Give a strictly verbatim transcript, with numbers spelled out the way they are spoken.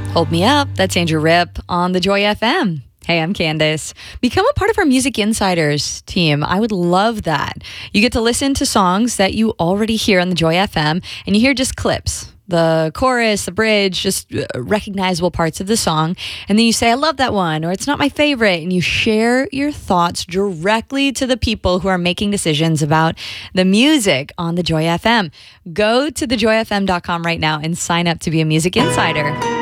Hold Me Up, that's Andrew Rip on the Joy F M. Hey, I'm Candace. Become a part of our Music Insiders team. I would love that. You get to listen to songs that you already hear on the Joy F M, and you hear just clips. The chorus, the bridge, just recognizable parts of the song. And then you say, I love that one, or it's not my favorite. And you share your thoughts directly to the people who are making decisions about the music on the Joy F M. Go to the joy f m dot com right now and sign up to be a Music Insider.